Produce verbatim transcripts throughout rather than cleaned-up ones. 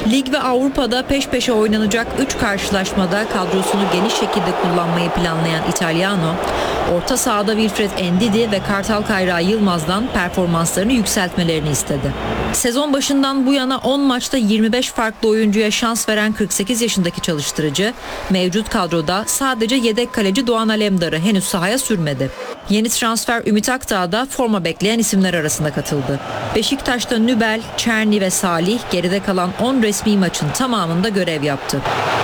Lig ve Avrupa'da peş peşe oynanacak üç karşılaşmada kadrosunu geniş şekilde kullanmayı planlayan Italiano, orta sahada Wilfred Ndidi ve Kartal Kayra Yılmaz'dan performanslarını yükseltmelerini istedi. Sezon başından bu yana on maçta yirmi beş farklı oyuncuya şans veren kırk sekiz yaşındaki çalıştırıcı, mevcut kadroda sadece yedek kaleci Doğan Alemdar'ı henüz sahaya sürmedi. Yeni transfer Ümit Akdağ da forma bekleyen isimler arasında katıldı. Beşiktaş'ta Nübel, Çerni ve Salih geride kalan on resmi maçın tamamında görev yaptı.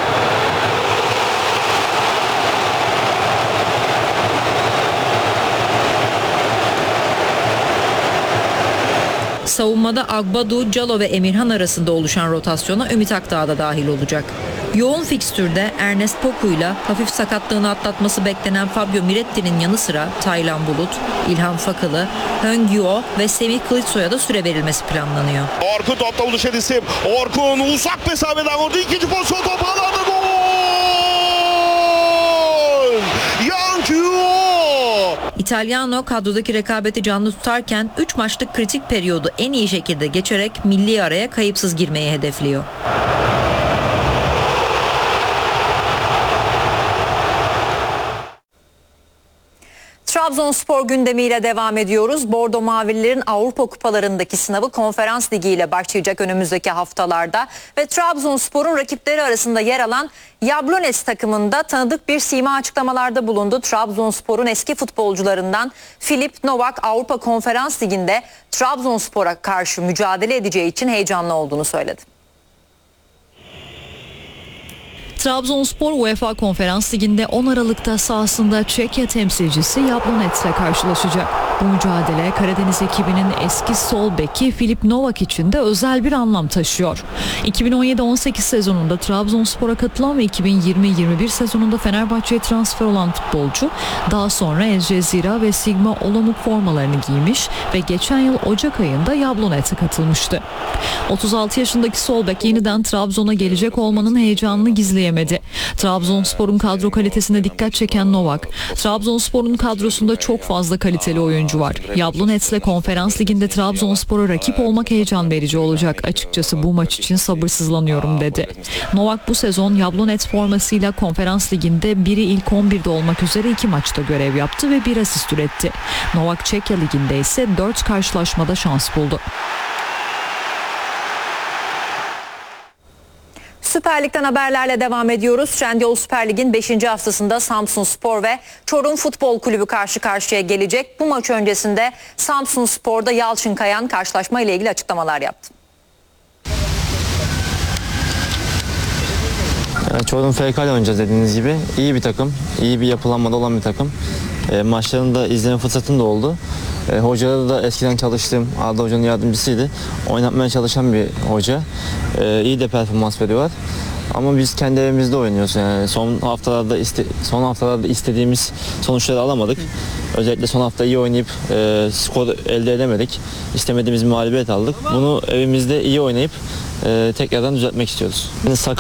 Savunmada Agbadu, Calo ve Emirhan arasında oluşan rotasyona Ümit Akdağ da dahil olacak. Yoğun fikstürde Ernest Poku'yla hafif sakatlığını atlatması beklenen Fabio Miretti'nin yanı sıra Taylan Bulut, İlhan Fakalı, Höngyo ve Semih Kılıçsoy'a da süre verilmesi planlanıyor. Orkun topla buluşan isim. Orkun uzak mesafeden vurdu. İkinci pozisyon top alanda gol! Yankyo! İtalyano kadrodaki rekabeti canlı tutarken üç maçlık kritik periyodu en iyi şekilde geçerek milli araya kayıpsız girmeyi hedefliyor. Trabzonspor gündemiyle devam ediyoruz. Bordo Mavililerin Avrupa Kupalarındaki sınavı Konferans Ligi ile başlayacak önümüzdeki haftalarda ve Trabzonspor'un rakipleri arasında yer alan Jablonec takımında tanıdık bir sima açıklamalarda bulundu. Trabzonspor'un eski futbolcularından Filip Novak Avrupa Konferans Ligi'nde Trabzonspor'a karşı mücadele edeceği için heyecanlı olduğunu söyledi. Trabzonspor UEFA Konferans Ligi'nde on Aralık'ta sahasında Çekya temsilcisi Jablonec'le karşılaşacak. Bu mücadele Karadeniz ekibinin eski sol beki Filip Novak için de özel bir anlam taşıyor. iki bin on yedi on sekiz sezonunda Trabzonspor'a katılan ve iki bin yirmi yirmi bir sezonunda Fenerbahçe'ye transfer olan futbolcu daha sonra El Cezira ve Sigma Olomouc formalarını giymiş ve geçen yıl Ocak ayında Jablonec'e katılmıştı. otuz altı yaşındaki sol bek yeniden Trabzon'a gelecek olmanın heyecanını gizleyemedi. Trabzonspor'un kadro kalitesine dikkat çeken Novak, Trabzonspor'un kadrosunda çok fazla kaliteli oyuncu var. Jablonec'le Konferans Ligi'nde Trabzonspor'a rakip olmak heyecan verici olacak. Açıkçası bu maç için sabırsızlanıyorum dedi. Novak bu sezon Jablonec formasıyla Konferans Ligi'nde biri ilk on birde olmak üzere iki maçta görev yaptı ve bir asist üretti. Novak Çekya Ligi'nde ise dört karşılaşmada şans buldu. Süper Lig'den haberlerle devam ediyoruz. Trendyol Süper Lig'in beşinci haftasında Samsunspor ve Çorum Futbol Kulübü karşı karşıya gelecek. Bu maç öncesinde Samsunspor'da Yalçın Kayan karşılaşma ile ilgili açıklamalar yaptı. Yani Çorum F K ile oynayacağız dediğiniz gibi. İyi bir takım, iyi bir yapılanmada olan bir takım. E, maçlarını da izleme fırsatım da oldu. E, hocada da eskiden çalıştığım Arda Hoca'nın yardımcısıydı. Oynatmaya çalışan bir hoca. E, iyi de performans veriyorlar. Ama biz kendi evimizde oynuyoruz. Yani son haftalarda iste, son haftalarda istediğimiz sonuçları alamadık. Özellikle son hafta iyi oynayıp e, skor elde edemedik. İstemediğimiz bir mağlubiyet aldık. Bunu evimizde iyi oynayıp e, tekrardan düzeltmek istiyoruz. Yani